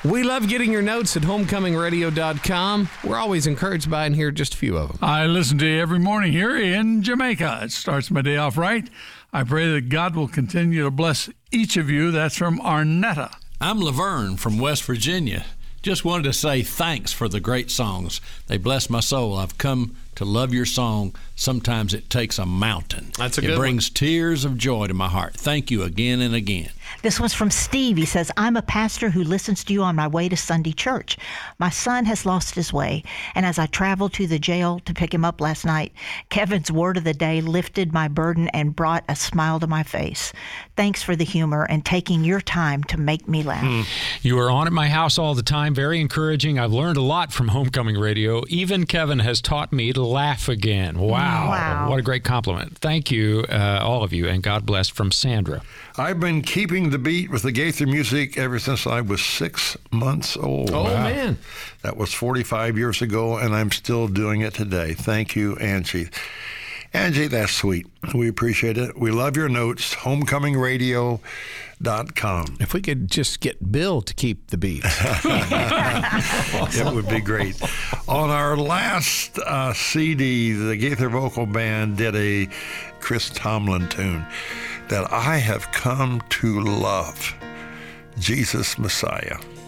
We love getting your notes at homecomingradio.com. We're always encouraged by and hear just a few of them. I listen to you every morning here in Jamaica. It starts my day off right. I pray that God will continue to bless each of you. That's from Arnetta. I'm Laverne from West Virginia. Just wanted to say thanks for the great songs. They bless my soul. I've come to love your song. Sometimes it takes a mountain. That's a good one. It brings tears of joy to my heart. Thank you again and again. This one's from Steve. He says, I'm a pastor who listens to you on my way to Sunday church. My son has lost his way, and as I traveled to the jail to pick him up last night, Kevin's word of the day lifted my burden and brought a smile to my face. Thanks for the humor and taking your time to make me laugh. You are on at my house all the time. Very encouraging. I've learned a lot from Homecoming Radio. Even Kevin has taught me to laugh again. Wow. What a great compliment. Thank you, all of you, and God bless, from Sandra. I've been keeping the beat with the Gaither music ever since I was 6 months old. Oh, wow. Man. That was 45 years ago, and I'm still doing it today. Thank you, Angie. Angie, that's sweet. We appreciate it. We love your notes. Homecomingradio.com. If we could just get Bill to keep the beat. It would be great. On our last CD, the Gaither Vocal Band did a Chris Tomlin tune that I have come to love, Jesus Messiah.